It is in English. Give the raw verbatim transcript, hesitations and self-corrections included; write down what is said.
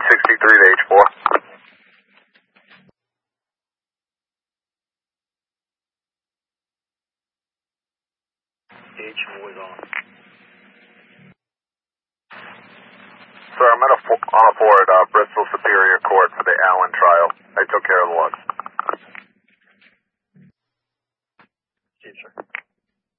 sixty-three to H four. H four is on. Sir, I'm at a, on a four at uh, Bristol Superior Court for the Allen trial. I took care of the logs.